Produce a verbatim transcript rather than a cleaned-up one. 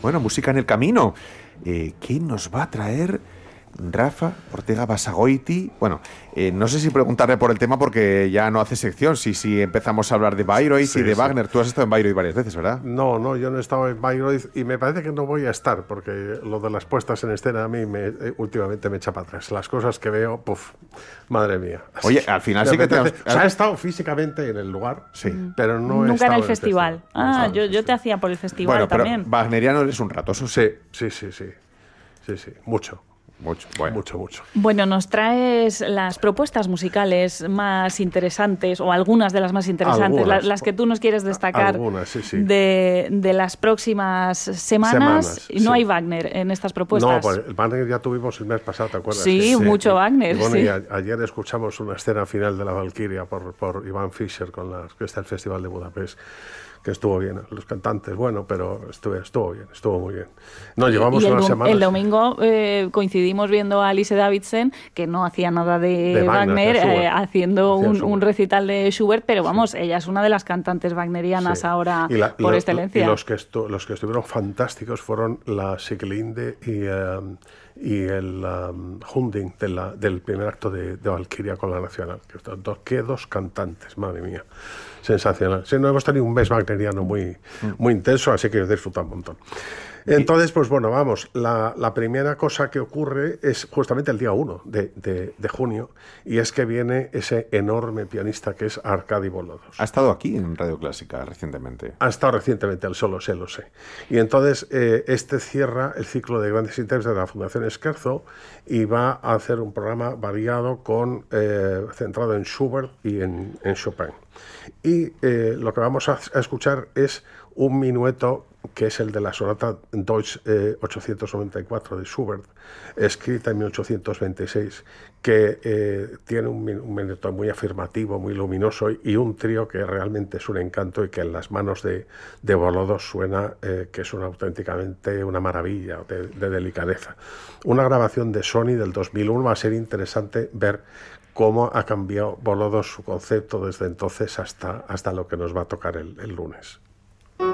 Bueno, música en el camino. Eh, ¿Qué nos va a traer Rafa Ortega Basagoiti? Bueno, eh, no sé si preguntarle por el tema porque ya no hace sección. Si, si empezamos a hablar de Bayreuth sí, y de sí. Wagner. Tú has estado en Bayreuth varias veces, ¿verdad? No, no, yo no he estado en Bayreuth y me parece que no voy a estar porque lo de las puestas en escena a mí me, eh, últimamente me echa para atrás. Las cosas que veo, puf, madre mía. Oye, al final sí que te... O sea, he estado físicamente en el lugar, sí, pero no Nunca he estado en el festival. En el ah, no yo, el yo te hacía por el festival bueno, también. Pero wagneriano eres un ratoso. Sí, sí, sí, sí. Sí, sí, mucho. Mucho, bueno. mucho, mucho. Bueno, nos traes las propuestas musicales más interesantes, o algunas de las más interesantes, algunas, las, las que tú nos quieres destacar algunas, sí, sí. De, de las próximas semanas. Semanas y no sí. hay Wagner en estas propuestas. No, pues el Wagner ya tuvimos el mes pasado, ¿te acuerdas? Sí, sí. mucho y, Wagner. Y bueno, sí. y a, ayer escuchamos una escena final de La Valquiria por, por Iván Fischer con la que está el Festival de Budapest, que estuvo bien, los cantantes, bueno, pero estuvo, estuvo bien, estuvo muy bien. No, llevamos y el, unas dom semanas... el domingo eh, coincidimos viendo a Alice Davidson, que no hacía nada de, de Wagner, Wagner eh, haciendo un, un recital de Schubert, pero vamos, sí. ella es una de las cantantes wagnerianas sí. ahora la, por lo, excelencia. Y los que, estu los que estuvieron fantásticos fueron la Sieglinde y, um, y el um, Hunding de la, del primer acto de, de Valquiria con la Nacional. Que, dos, qué dos cantantes, madre mía. Sensacional. Sí, no hemos tenido un mes wagneriano muy, muy intenso, así que he disfrutado un montón. Entonces, pues bueno, vamos, la, la primera cosa que ocurre es justamente el día uno de, de, de junio, y es que viene ese enorme pianista que es Arkady Bolodov. Ha estado aquí en Radio Clásica recientemente. Ha estado recientemente, el solo sé, lo sé. Y entonces, eh, este cierra el ciclo de grandes intérpretes de la Fundación Scherzo y va a hacer un programa variado con, eh, centrado en Schubert y en, en Chopin. Y eh, lo que vamos a, a escuchar es un minueto que es el de la sonata Deutsch eh, ochocientos noventa y cuatro de Schubert, escrita en mil ochocientos veintiséis, que eh, tiene un, un minueto muy afirmativo, muy luminoso, y un trío que realmente es un encanto y que en las manos de, de Bolodov suena eh, que es una, auténticamente una maravilla de, de delicadeza. Una grabación de Sony del dos mil uno, va a ser interesante ver cómo ha cambiado Bolodov su concepto desde entonces hasta, hasta lo que nos va a tocar el, el lunes.